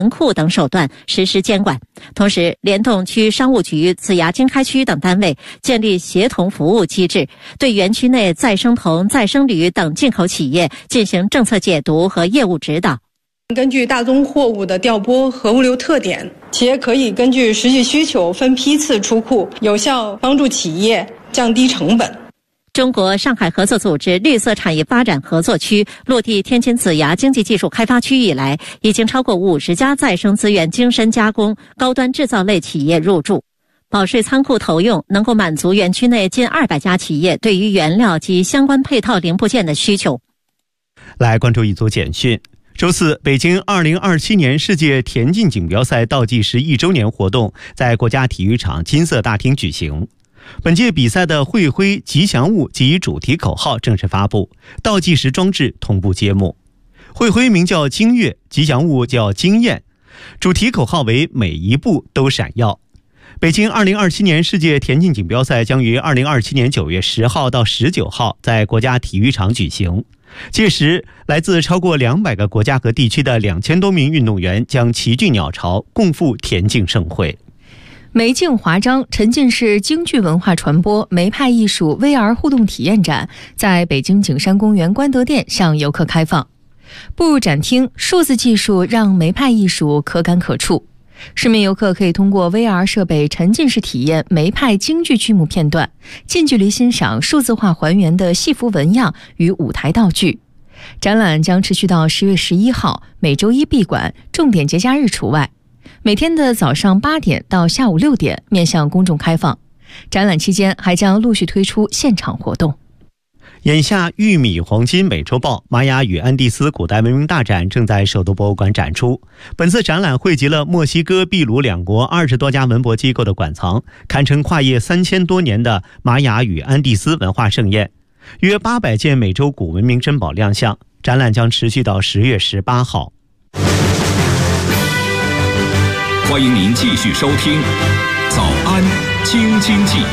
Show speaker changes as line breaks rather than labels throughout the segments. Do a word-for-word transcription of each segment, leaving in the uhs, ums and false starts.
门库等手段实施监管，同时联动区商务局、子牙经开区等单位建立协同服务机制，对园区内再生铜、再生铝等进口企业进行政策解读和业务指导。
根据大宗货物的调拨和物流特点，企业可以根据实际需求分批次出库，有效帮助企业降低成本。
中国上海合作组织绿色产业发展合作区落地天津子牙经济技术开发区以来，已经超过五十家再生资源精深加工、高端制造类企业入驻。保税仓库投用能够满足园区内近二百家企业对于原料及相关配套零部件的需求。
来关注一组简讯。周四，北京二零二七年世界田径锦标赛倒计时一周年活动在国家体育场金色大厅举行。本届比赛的会徽、吉祥物及主题口号正式发布，倒计时装置同步揭幕。会徽名叫惊跃，吉祥物叫惊艳，主题口号为每一步都闪耀。北京二零二七年世界田径锦标赛将于二零二七年九月十号到十九号在国家体育场举行。届时，来自超过两百个国家和地区的两千多名运动员将齐聚鸟巢，共赴田径盛会。
梅镜华章沉浸式京剧文化传播梅派艺术 V R 互动体验展在北京景山公园观德殿向游客开放。步入展厅，数字技术让梅派艺术可感可触。市民游客可以通过 V R 设备沉浸式体验梅派京剧剧目片段，近距离欣赏数字化还原的戏服纹样与舞台道具。展览将持续到十月十一号，每周一闭馆，重点节假日除外。每天的早上八点到下午六点面向公众开放。展览期间还将陆续推出现场活动。
眼下，玉米黄金美洲豹、玛雅与安第斯古代文明大展正在首都博物馆展出。本次展览汇集了墨西哥、秘鲁两国二十多家文博机构的馆藏，堪称跨越三千多年的玛雅与安第斯文化盛宴。约八百件美洲古文明珍宝亮相，展览将持续到十月十八号。
欢迎您继续收听《早安京津冀》。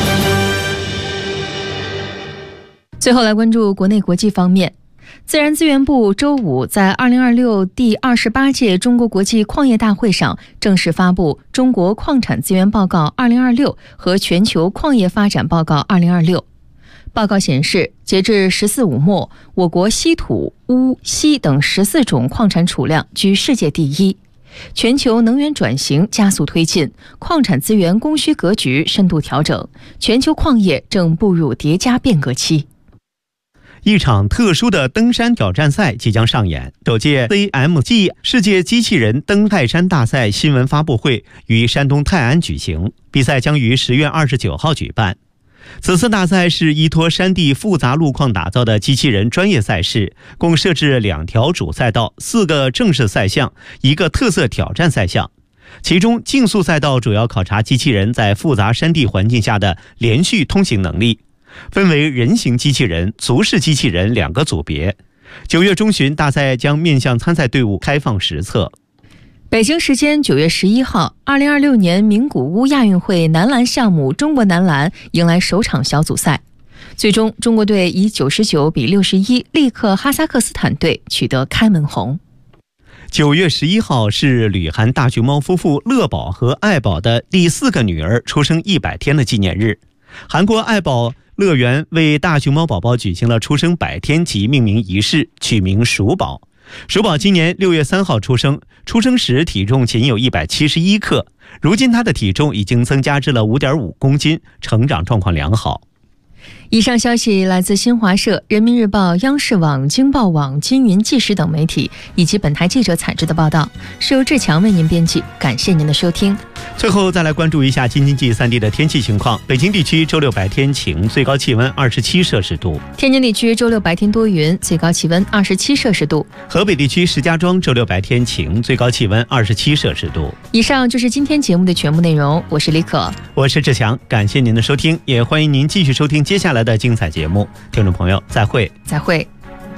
最后来关注国内国际方面。自然资源部周五在二零二六第二十八届中国国际矿业大会上正式发布《中国矿产资源报告二零二六》和《全球矿业发展报告二零二六》。报告显示，截至十四五末，我国稀土、钨、锡等十四种矿产储量居世界第一。全球能源转型加速推进，矿产资源供需格局深度调整，全球矿业正步入叠加变革期。
一场特殊的登山挑战赛即将上演，首届 C M G 世界机器人登泰山大赛新闻发布会于山东泰安举行，比赛将于十月二十九号举办。此次大赛是依托山地复杂路况打造的机器人专业赛事，共设置两条主赛道、四个正式赛项、一个特色挑战赛项。其中竞速赛道主要考察机器人在复杂山地环境下的连续通行能力，分为人形机器人、足式机器人两个组别。九月中旬，大赛将面向参赛队伍开放实测。
北京时间九月十一号，二零二六年名古屋亚运会男篮项目中国男篮迎来首场小组赛，最终中国队以九十九比六十一力克哈萨克斯坦队，取得开门红。
九月十一号是旅韩大熊猫夫妇乐宝和爱宝的第四个女儿出生一百天的纪念日。韩国爱宝乐园为大熊猫宝宝举行了出生百天及命名仪式，取名鼠宝。鼠宝今年六月三号出生，出生时体重仅有一百七十一克，如今他的体重已经增加至了五点五公斤，成长状况良好。
以上消息来自新华社、人民日报、央视网、京报网、金云纪实等媒体，以及本台记者采制的报道，是由志强为您编辑。感谢您的收听。
最后再来关注一下京津冀三地的天气情况。北京地区周六白天晴，最高气温二十七摄氏度；
天津地区周六白天多云，最高气温二十七摄氏度；
河北地区石家庄周六白天晴，最高气温二十七摄氏度。
以上就是今天节目的全部内容，我是李可，
我是志强，感谢您的收听，也欢迎您继续收听接下来的精彩节目。听众朋友，再会，
再会。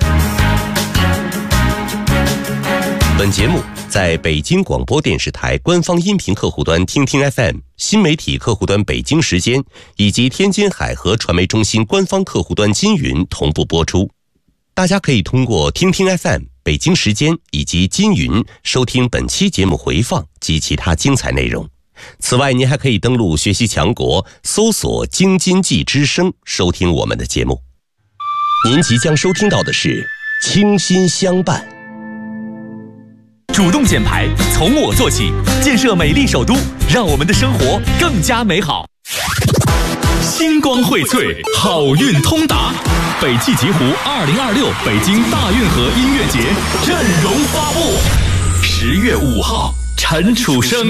本节目在北京广播电视台官方音频客户端听听 F M、新媒体客户端北京时间以及天津海河传媒中心官方客户端金云同步播出。大家可以通过听听 F M、 北京时间以及金云收听本期节目回放及其他精彩内容。此外，您还可以登录学习强国，搜索京津冀之声，收听我们的节目。您即将收听到的是倾心相伴。
主动减排，从我做起，建设美丽首都，让我们的生活更加美好。星光荟萃，好运通达。北汽极狐二零二六北京大运河音乐节阵容发布，十月五号，陈楚生。